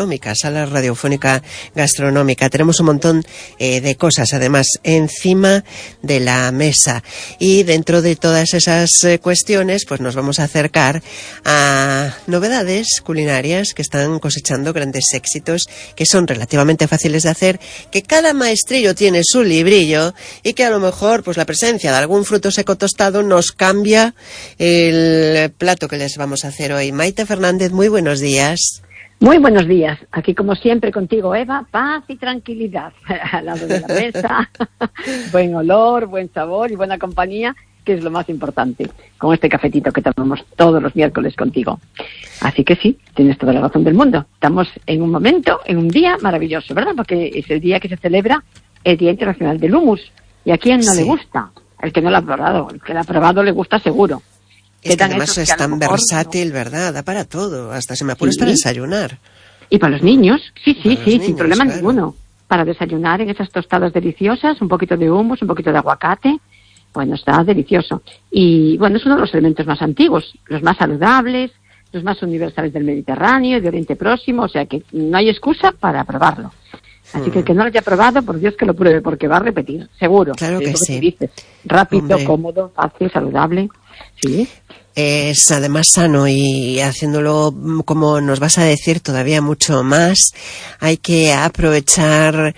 gastronómica, sala radiofónica gastronómica. Tenemos un montón de cosas, además, encima de la mesa. Y dentro de todas esas cuestiones, pues nos vamos a acercar a novedades culinarias que están cosechando grandes éxitos, que son relativamente fáciles de hacer, que cada maestrillo tiene su librillo y que a lo mejor pues la presencia de algún fruto seco tostado nos cambia el plato que les vamos a hacer hoy. Maite Fernández, muy buenos días. Muy buenos días. Aquí, como siempre, contigo, Eva, paz y tranquilidad. Al lado de la mesa, buen olor, buen sabor y buena compañía, que es lo más importante, con este cafetito que tomamos todos los miércoles contigo. Así que sí, tienes toda la razón del mundo. Estamos en un momento, en un día maravilloso, ¿verdad? Porque es el día que se celebra el Día Internacional del Hummus. ¿Y a quién no le gusta? El que no lo ha probado. El que lo ha probado le gusta seguro. Es que además es tan versátil, ¿no? ¿Verdad? Da para todo, hasta se me apuras para desayunar. Y para los niños, sí, sin niños, problema claro. ninguno. Para desayunar en esas tostadas deliciosas, un poquito de hummus, un poquito de aguacate, bueno, está delicioso. Y bueno, es uno de los elementos más antiguos, los más saludables, los más universales del Mediterráneo y de Oriente Próximo, o sea que no hay excusa para probarlo. Así que el que no lo haya probado, por Dios que lo pruebe, porque va a repetir, seguro. Claro que sí. Dices. Rápido, Hombre. Cómodo, fácil, saludable, sí. Es además sano y haciéndolo, como nos vas a decir, todavía mucho más. Hay que aprovechar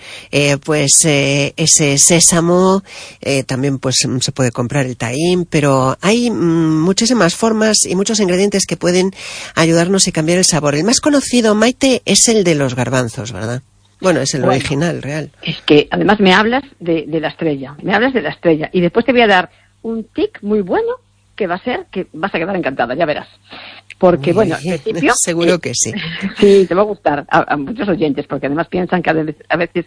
ese sésamo, también pues se puede comprar el tahín, pero hay muchísimas formas y muchos ingredientes que pueden ayudarnos y cambiar el sabor. El más conocido, Maite, es el de los garbanzos, ¿verdad? Bueno, es el original, real. Es que además me hablas de la estrella, y después te voy a dar un tic muy bueno que va a ser que vas a quedar encantada, ya verás. Porque, bueno, al principio... Seguro que sí. Sí, te va a gustar a muchos oyentes, porque además piensan que a veces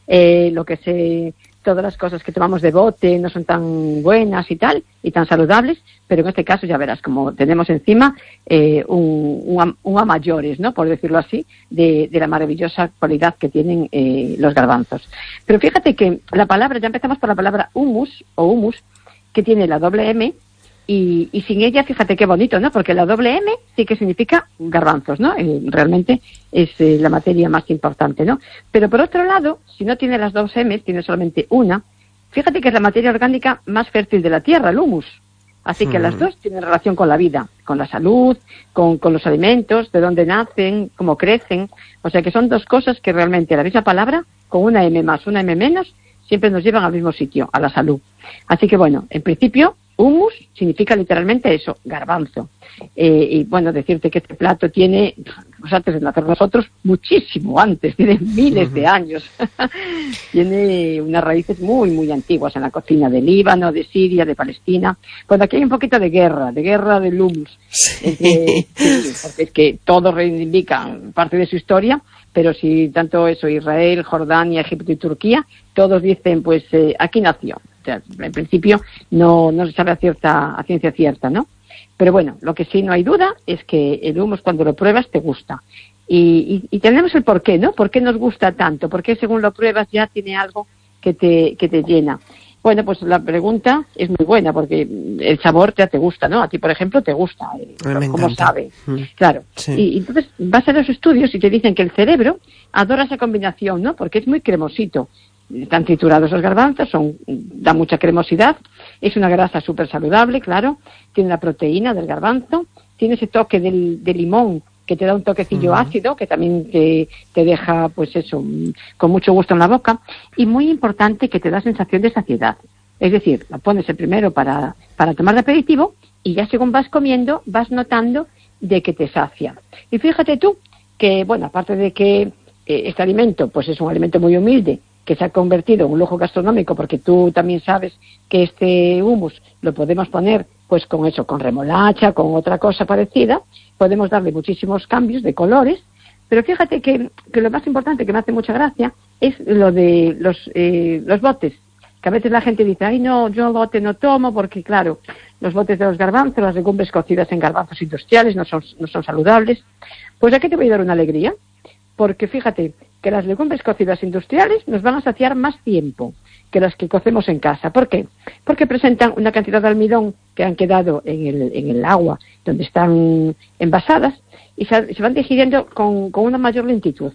todas las cosas que tomamos de bote no son tan buenas y tal, y tan saludables, pero en este caso ya verás, como tenemos encima un a mayores, ¿no?, por decirlo así, de la maravillosa cualidad que tienen los garbanzos. Pero fíjate que la palabra, ya empezamos por la palabra hummus, que tiene la doble M, y sin ella, fíjate qué bonito, ¿no? Porque la doble M sí que significa garbanzos, ¿no? Realmente es la materia más importante, ¿no? Pero por otro lado, si no tiene las dos M, tiene solamente una, fíjate que es la materia orgánica más fértil de la tierra, el humus. Así que las dos tienen relación con la vida, con la salud, con los alimentos, de dónde nacen, cómo crecen. O sea que son dos cosas que realmente la misma palabra, con una M más, una M menos, siempre nos llevan al mismo sitio, a la salud. Así que bueno, en principio, hummus significa literalmente eso, garbanzo. Y bueno, decirte que este plato tiene, pues antes de nacer nosotros, muchísimo antes, tiene miles de años. Tiene unas raíces muy, muy antiguas en la cocina de Líbano, de Siria, de Palestina. Pues aquí hay un poquito de guerra del hummus. Sí, porque es que todos reivindican parte de su historia, pero si tanto eso, Israel, Jordania, Egipto y Turquía, todos dicen, pues aquí nació. O sea, en principio no se sabe a ciencia cierta, ¿no? Pero bueno, lo que sí no hay duda es que el hummus cuando lo pruebas te gusta. Y tenemos el por qué, ¿no? ¿Por qué nos gusta tanto? ¿Por qué según lo pruebas ya tiene algo que te llena? Bueno, pues la pregunta es muy buena porque el sabor ya te gusta, ¿no? A ti, por ejemplo, te gusta, ¿cómo sabe? Claro. Sí. Y entonces vas a los estudios y te dicen que el cerebro adora esa combinación, ¿no? Porque es muy cremosito. Están triturados los garbanzos, da mucha cremosidad, es una grasa súper saludable, claro, tiene la proteína del garbanzo, tiene ese toque de limón que te da un toquecillo ácido, que también te deja, pues eso, con mucho gusto en la boca, y muy importante que te da sensación de saciedad. Es decir, la pones el primero para tomar de aperitivo y ya según vas comiendo vas notando de que te sacia. Y fíjate tú que, bueno, aparte de que este alimento pues es un alimento muy humilde, que se ha convertido en un lujo gastronómico, porque tú también sabes que este hummus lo podemos poner pues con eso, con remolacha, con otra cosa parecida, podemos darle muchísimos cambios de colores, pero fíjate que lo más importante, que me hace mucha gracia, es lo de los botes, que a veces la gente dice, ay no, yo bote no tomo, porque claro, los botes de los garbanzos, las legumbres cocidas en garbanzos industriales no son saludables. Pues aquí te voy a dar una alegría, porque fíjate que las legumbres cocidas industriales nos van a saciar más tiempo que las que cocemos en casa. ¿Por qué? Porque presentan una cantidad de almidón que han quedado en el agua donde están envasadas y se van digiriendo con una mayor lentitud.